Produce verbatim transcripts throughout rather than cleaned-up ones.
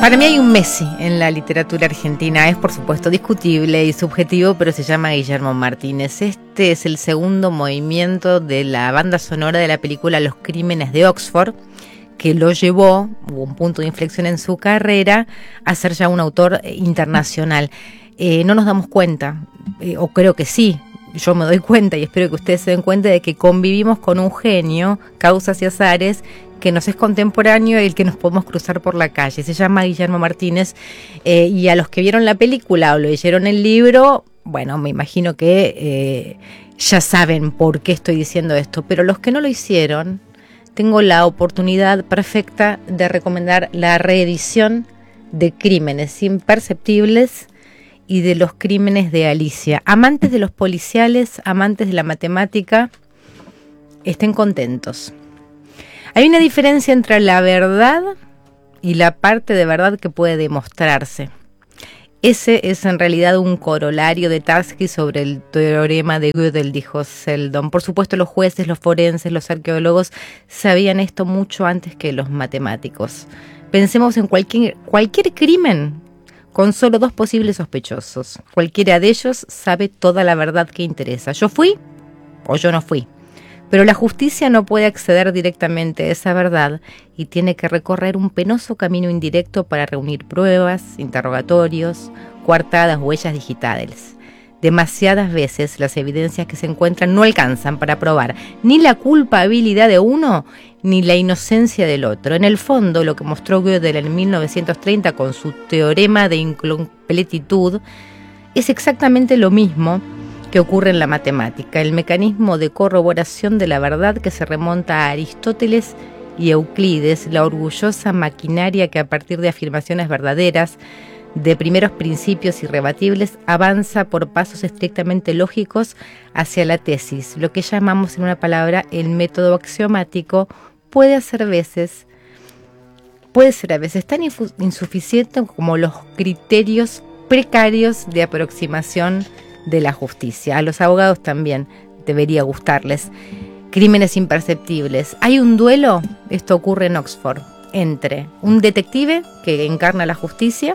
Para mí hay un Messi en la literatura argentina, es por supuesto discutible y subjetivo, pero se llama Guillermo Martínez. Este es el segundo movimiento de la banda sonora de la película Los Crímenes de Oxford, que lo llevó, hubo un punto de inflexión en su carrera, a ser ya un autor internacional. Eh, no nos damos cuenta, eh, o creo que sí, yo me doy cuenta y espero que ustedes se den cuenta de que convivimos con un genio, causas y azares, que nos es contemporáneo y el que nos podemos cruzar por la calle. Se llama Guillermo Martínez, eh, y a los que vieron la película o leyeron el libro, bueno, me imagino que eh, ya saben por qué estoy diciendo esto, pero los que no lo hicieron, tengo la oportunidad perfecta de recomendar la reedición de Crímenes Imperceptibles y de Los Crímenes de Alicia. Amantes de los policiales, amantes de la matemática, estén contentos. Hay una diferencia entre la verdad y la parte de verdad que puede demostrarse. Ese es en realidad un corolario de Tarski sobre el teorema de Gödel, dijo Seldon. Por supuesto, los jueces, los forenses, los arqueólogos sabían esto mucho antes que los matemáticos. Pensemos en cualquier, cualquier crimen con solo dos posibles sospechosos. Cualquiera de ellos sabe toda la verdad que interesa. ¿Yo fui o yo no fui? Pero la justicia no puede acceder directamente a esa verdad y tiene que recorrer un penoso camino indirecto para reunir pruebas, interrogatorios, coartadas, huellas digitales. Demasiadas veces las evidencias que se encuentran no alcanzan para probar ni la culpabilidad de uno ni la inocencia del otro. En el fondo, lo que mostró Gödel en mil novecientos treinta con su teorema de incompletitud es exactamente lo mismo que ocurre en la matemática, el mecanismo de corroboración de la verdad que se remonta a Aristóteles y Euclides, la orgullosa maquinaria que a partir de afirmaciones verdaderas, de primeros principios irrebatibles, avanza por pasos estrictamente lógicos hacia la tesis. Lo que llamamos en una palabra el método axiomático puede hacer veces, puede ser a veces tan infu- insuficiente como los criterios precarios de aproximación de la justicia. A los abogados también debería gustarles. Crímenes imperceptibles. Hay un duelo, esto ocurre en Oxford, entre un detective que encarna la justicia,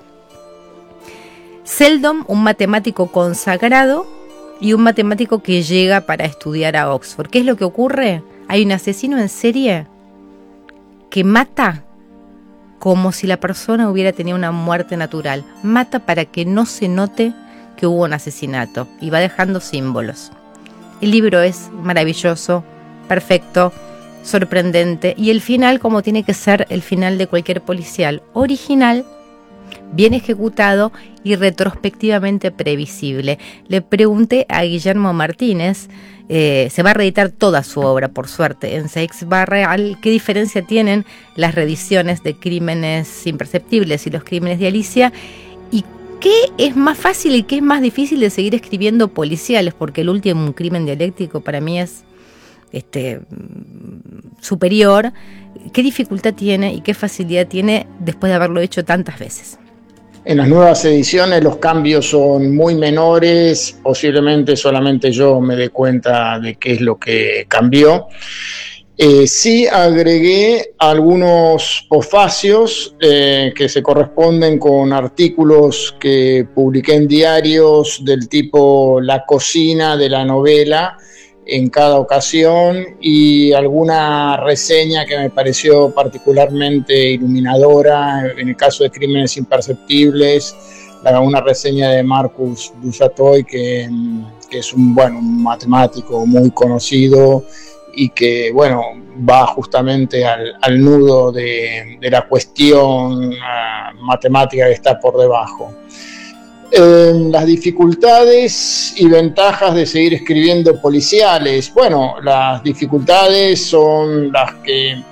Seldon, un matemático consagrado, y un matemático que llega para estudiar a Oxford. ¿Qué es lo que ocurre? Hay un asesino en serie que mata como si la persona hubiera tenido una muerte natural. Mata para que no se note que hubo un asesinato y va dejando símbolos. El libro es maravilloso, perfecto, sorprendente, y el final, como tiene que ser el final de cualquier policial, original, bien ejecutado y retrospectivamente previsible. Le pregunté a Guillermo Martínez, eh, se va a reeditar toda su obra, por suerte, en Seix Barral, ¿qué diferencia tienen las reediciones de Crímenes Imperceptibles y Los Crímenes de Alicia? ¿Y qué es más fácil y qué es más difícil de seguir escribiendo policiales? Porque El Último Crimen Dialéctico para mí es este, superior. ¿Qué dificultad tiene y qué facilidad tiene después de haberlo hecho tantas veces? En las nuevas ediciones los cambios son muy menores, posiblemente solamente yo me dé cuenta de qué es lo que cambió. Eh, sí agregué algunos posfacios eh, que se corresponden con artículos que publiqué en diarios del tipo La cocina de la novela en cada ocasión, y alguna reseña que me pareció particularmente iluminadora en el caso de Crímenes Imperceptibles, una reseña de Marcus Buzzatoy, que, que es un, bueno, un matemático muy conocido y que, bueno, va justamente al, al nudo de, de la cuestión uh, matemática que está por debajo. Eh, las dificultades y ventajas de seguir escribiendo policiales. Bueno, las dificultades son las que eh,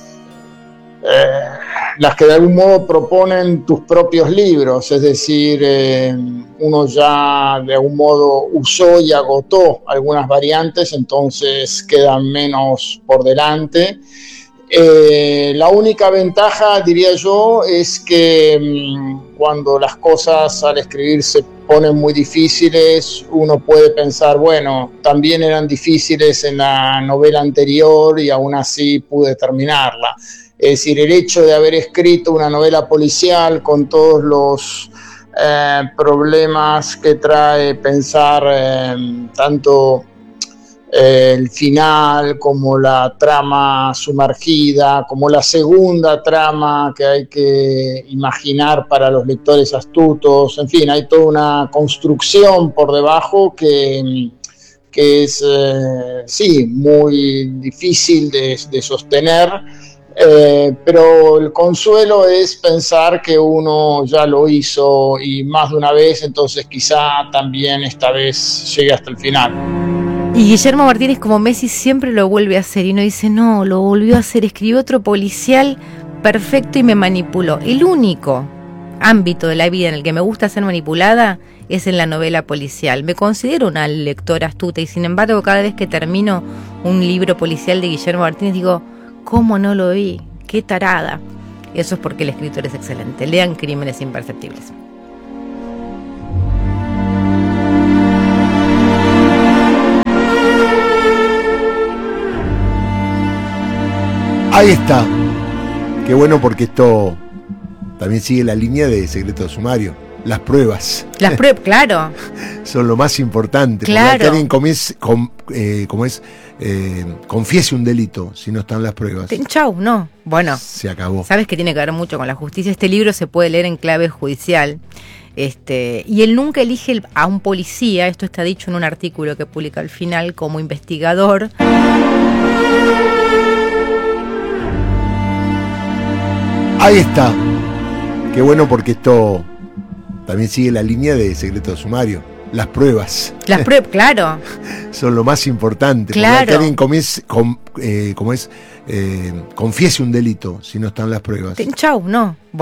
las que de algún modo proponen tus propios libros, es decir, eh, uno ya de algún modo usó y agotó algunas variantes, entonces quedan menos por delante. Eh, la única ventaja, diría yo, es que mmm, cuando las cosas al escribir se ponen muy difíciles, uno puede pensar, bueno, también eran difíciles en la novela anterior y aún así pude terminarla. Es decir, el hecho de haber escrito una novela policial con todos los eh, problemas que trae pensar eh, tanto eh, el final como la trama sumergida, como la segunda trama que hay que imaginar para los lectores astutos, en fin, hay toda una construcción por debajo que... que es, eh, sí, muy difícil de, de sostener, eh, pero el consuelo es pensar que uno ya lo hizo y más de una vez, entonces quizá también esta vez llegue hasta el final. Y Guillermo Martínez, como Messi, siempre lo vuelve a hacer y uno dice, no, lo volvió a hacer, escribió otro policial perfecto y me manipuló. El único ámbito de la vida en el que me gusta ser manipulada es en la novela policial. Me considero una lectora astuta y sin embargo cada vez que termino un libro policial de Guillermo Martínez digo, ¿cómo no lo vi? ¡Qué tarada! Eso es porque el escritor es excelente. Lean Crímenes Imperceptibles. Ahí está. Qué bueno porque esto también sigue la línea de Secreto de Sumario. Las pruebas. Las pruebas, claro. Son lo más importante. Claro. Que alguien comience, com, eh, como es, eh, confiese un delito si no están las pruebas. Chau, no. Bueno. Se acabó. Sabes que tiene que ver mucho con la justicia. Este libro se puede leer en clave judicial. Este, y él nunca elige a un policía, esto está dicho en un artículo que publica al final, como investigador. Ahí está. Qué bueno porque esto también sigue la línea de Secreto de Sumario. Las pruebas. Las pruebas, claro. Son lo más importante. Claro. Que alguien comience, com, eh, como es, eh, confiese un delito si no están las pruebas. Chau, no. Bueno.